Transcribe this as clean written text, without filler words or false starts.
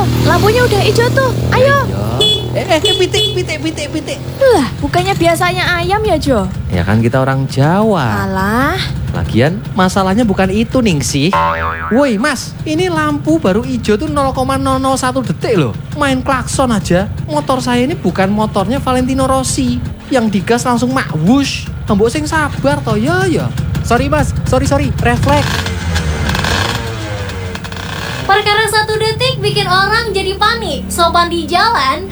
lampunya udah hijau tuh. Ayo. Pitik. Lah, bukannya biasanya ayam ya, Jo? Ya kan kita orang Jawa. Alah. Lagian masalahnya bukan itu Ningsih. Woi mas, ini lampu baru hijau tuh 0,001 detik loh. Main klakson aja. Motor saya ini bukan motornya Valentino Rossi. Yang digas langsung mak wush. Mbok sing sabar toh ya. Sorry mas, sorry, refleks. Perkara 1 detik bikin orang jadi panik. Sopan di jalan